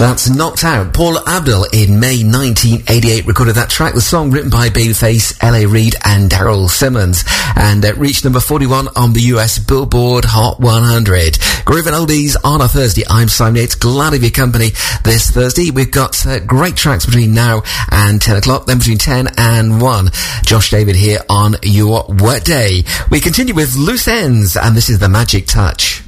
That's Knocked Out. Paula Abdul in May 1988 recorded that track, the song written by Babyface, L.A. Reid and Daryl Simmons, and it reached number 41 on the US Billboard Hot 100. Groovin' Oldies on a Thursday. I'm Simon Yates, glad of your company this Thursday. We've got great tracks between now and 10 o'clock, then between 10 and 1. Josh David here on your work day. We continue with Loose Ends, and this is The Magic Touch.